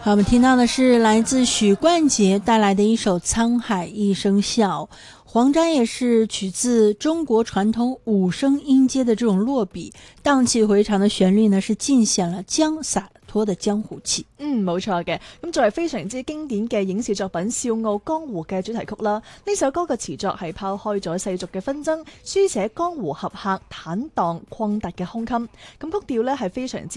好，我们听到的是来自许冠杰带来的一首《沧海一声笑》。黄沾也是取自中国传统五声音阶的这种落笔，荡气回肠的旋律呢，是盡顯了灑脫的江湖氣。 冇錯嘅。咁作為非常之經典嘅影視作品《笑傲江湖》嘅主題曲啦，呢首歌嘅詞作係拋開咗世俗嘅紛爭，書寫江湖俠客坦蕩曠達嘅胸襟。咁曲調呢係非常之